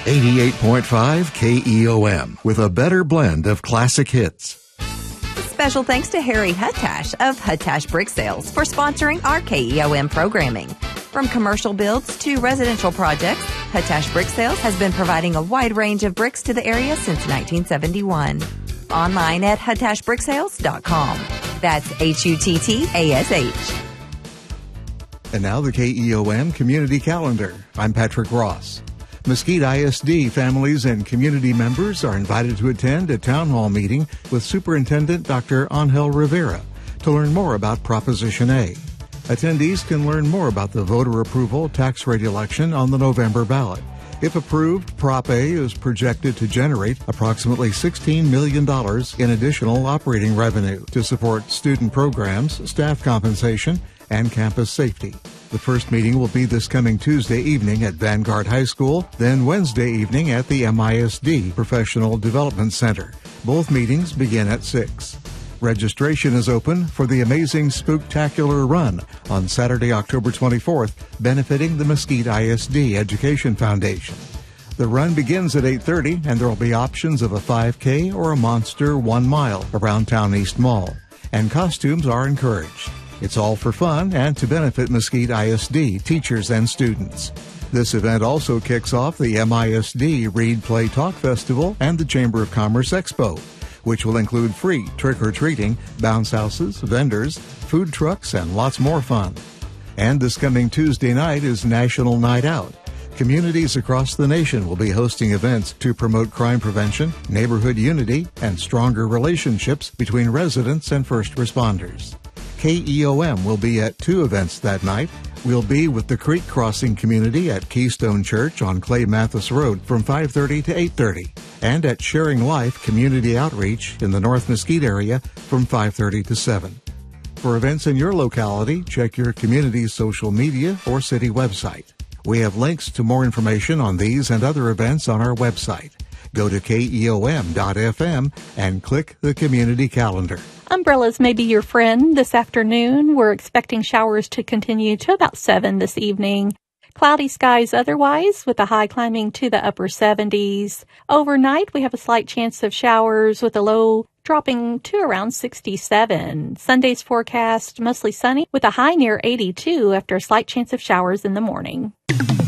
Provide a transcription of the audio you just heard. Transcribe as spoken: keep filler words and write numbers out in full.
eighty-eight point five K E O M with a better blend of classic hits. Special thanks to Harry Huttash of Huttash Brick Sales for sponsoring our K E O M programming. From commercial builds to residential projects, Huttash Brick Sales has been providing a wide range of bricks to the area since nineteen seventy-one. Online at huttash brick sales dot com. That's H U T T A S H. And now the K E O M Community Calendar. I'm Patrick Ross. Mesquite I S D families and community members are invited to attend a town hall meeting with Superintendent Doctor Angel Rivera to learn more about Proposition A. Attendees can learn more about the voter approval tax rate election on the November ballot. If approved, Prop A is projected to generate approximately sixteen million dollars in additional operating revenue to support student programs, staff compensation, and campus safety. The first meeting will be this coming Tuesday evening at Vanguard High School, then Wednesday evening at the M I S D Professional Development Center. Both meetings begin at six. Registration is open for the Amazing Spooktacular Run on Saturday, October twenty-fourth, benefiting the Mesquite I S D Education Foundation. The run begins at eight thirty, and there will be options of a five K or a monster one mile around Town East Mall, and costumes are encouraged. It's all for fun and to benefit Mesquite I S D teachers and students. This event also kicks off the M I S D Read Play Talk Festival and the Chamber of Commerce Expo, which will include free trick-or-treating, bounce houses, vendors, food trucks, and lots more fun. And this coming Tuesday night is National Night Out. Communities across the nation will be hosting events to promote crime prevention, neighborhood unity, and stronger relationships between residents and first responders. K E O M will be at two events that night. We'll be with the Creek Crossing community at Keystone Church on Clay Mathis Road from five thirty to eight thirty, and at Sharing Life Community Outreach in the North Mesquite area from five thirty to seven. For events in your locality, check your community's social media or city website. We have links to more information on these and other events on our website. Go to K E O M dot F M and click the community calendar. Umbrellas may be your friend this afternoon. We're expecting showers to continue to about seven this evening. Cloudy skies otherwise, with a high climbing to the upper seventies. Overnight, we have a slight chance of showers with a low dropping to around sixty-seven. Sunday's forecast, mostly sunny with a high near eighty-two after a slight chance of showers in the morning.